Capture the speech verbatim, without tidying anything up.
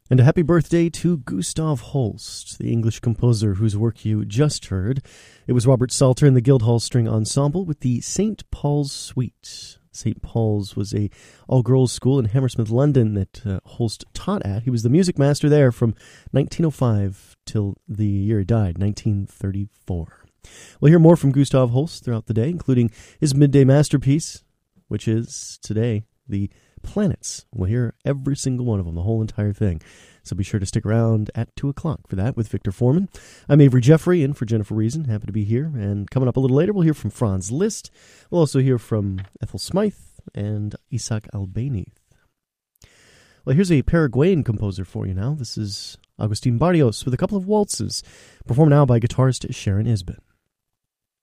And a happy birthday to Gustav Holst, the English composer whose work you just heard. It was Robert Salter and the Guildhall String Ensemble with the Saint Paul's Suite. Saint Paul's was a all-girls school in Hammersmith, London that uh, Holst taught at. He was the music master there from nineteen oh five till the year he died, nineteen thirty-four. We'll hear more from Gustav Holst throughout the day, including his midday masterpiece, which is today the Planets. We'll hear every single one of them, the whole entire thing. So be sure to stick around at two o'clock for that with Victor Foreman. I'm Avery Jeffrey, in for Jennifer Reason. Happy to be here. And coming up a little later, we'll hear from Franz Liszt. We'll also hear from Ethel Smythe and Isaac Albéniz. Well, here's a Paraguayan composer for you now. This is Agustin Barrios with a couple of waltzes, performed now by guitarist Sharon Isbin.